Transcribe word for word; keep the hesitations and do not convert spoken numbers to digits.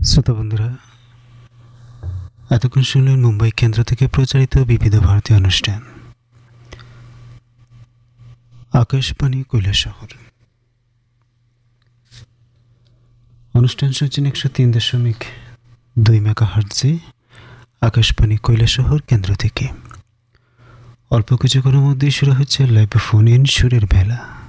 শ্রোতা বন্ধুরা, এতক্ষণ শুনলেন মুম্বাই কেন্দ্র থেকে প্রচারিত বিবিধ ভারতী অনুষ্ঠান আকাশবাণী কৈলাসহর। অনুষ্ঠান শুনছেন একশো তিন দশমিক দুই মেগা হার্টজে আকাশবাণী কৈলাসহর কেন্দ্র থেকে। অল্প কিছুক্ষণের মধ্যেই শুরু হচ্ছে লাইভ ফোন ইন সুরের বেলা।